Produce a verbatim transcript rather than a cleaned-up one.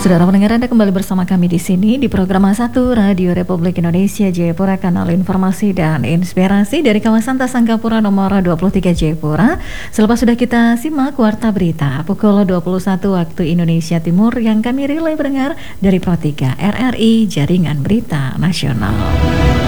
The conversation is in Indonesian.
Saudara pendengar, Anda kembali bersama kami di sini di program satu Radio Republik Indonesia Jayapura, kanal informasi dan inspirasi dari kawasan Tasangkapura nomor dua puluh tiga Jayapura. Selepas sudah kita simak Warta Berita pukul dua puluh satu waktu Indonesia Timur yang kami relay pendengar dari Pro tiga R R I Jaringan Berita Nasional.